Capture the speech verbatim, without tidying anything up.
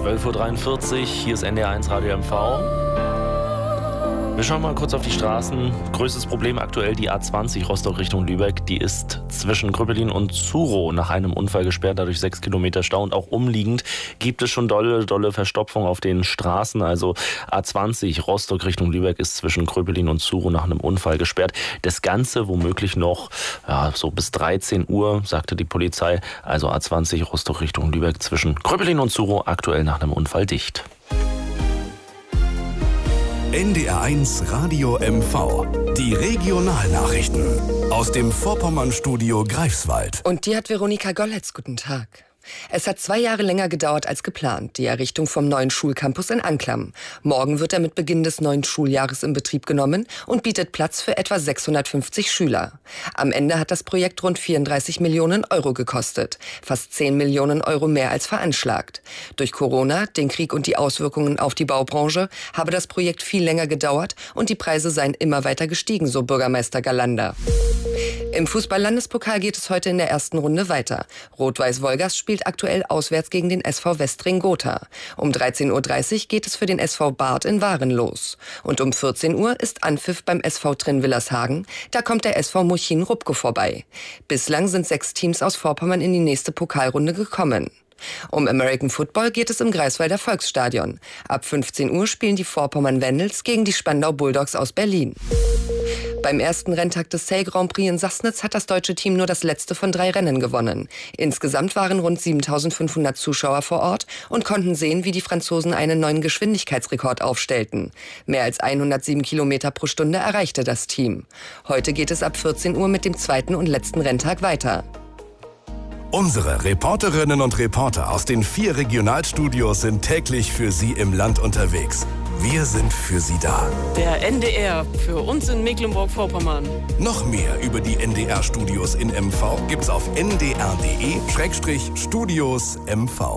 zwölf Uhr dreiundvierzig, hier ist N D R eins Radio M V. Wir schauen mal kurz auf die Straßen. Größtes Problem aktuell die A zwanzig Rostock Richtung Lübeck. Die ist zwischen Kröpelin und Zurow nach einem Unfall gesperrt, dadurch sechs Kilometer Stau. Und auch umliegend gibt es schon dolle, dolle Verstopfung auf den Straßen. Also A zwanzig Rostock Richtung Lübeck ist zwischen Kröpelin und Zurow nach einem Unfall gesperrt. Das Ganze womöglich noch ja, so bis dreizehn Uhr, sagte die Polizei. Also A zwanzig Rostock Richtung Lübeck zwischen Kröpelin und Zurow aktuell nach einem Unfall dicht. N D R eins Radio M V. Die Regionalnachrichten aus dem Vorpommern-Studio Greifswald. Und die hat Veronika Golletz. Guten Tag. Es hat zwei Jahre länger gedauert als geplant, die Errichtung vom neuen Schulcampus in Anklam. Morgen wird er mit Beginn des neuen Schuljahres in Betrieb genommen und bietet Platz für etwa sechshundertfünfzig Schüler. Am Ende hat das Projekt rund vierunddreißig Millionen Euro gekostet, fast zehn Millionen Euro mehr als veranschlagt. Durch Corona, den Krieg und die Auswirkungen auf die Baubranche habe das Projekt viel länger gedauert und die Preise seien immer weiter gestiegen, so Bürgermeister Galander. Im Fußball-Landespokal geht es heute in der ersten Runde weiter. Rot-Weiß Wolgast spielt aktuell auswärts gegen den S V Westring Gotha. Um dreizehn Uhr dreißig geht es für den S V Barth in Waren los. Und um vierzehn Uhr ist Anpfiff beim S V Trin Willershagen. Da kommt der S V Muchin Rupke vorbei. Bislang sind sechs Teams aus Vorpommern in die nächste Pokalrunde gekommen. Um American Football geht es im Greifswalder Volksstadion. Ab fünfzehn Uhr spielen die Vorpommern Wendels gegen die Spandau Bulldogs aus Berlin. Beim ersten Renntag des Sail Grand Prix in Sassnitz hat das deutsche Team nur das letzte von drei Rennen gewonnen. Insgesamt waren rund siebentausendfünfhundert Zuschauer vor Ort und konnten sehen, wie die Franzosen einen neuen Geschwindigkeitsrekord aufstellten. Mehr als hundertsieben Kilometer pro Stunde erreichte das Team. Heute geht es ab vierzehn Uhr mit dem zweiten und letzten Renntag weiter. Unsere Reporterinnen und Reporter aus den vier Regionalstudios sind täglich für Sie im Land unterwegs. Wir sind für Sie da. Der N D R, für uns in Mecklenburg-Vorpommern. Noch mehr über die N D R-Studios in M V gibt's auf n d r punkt d e Studios M V.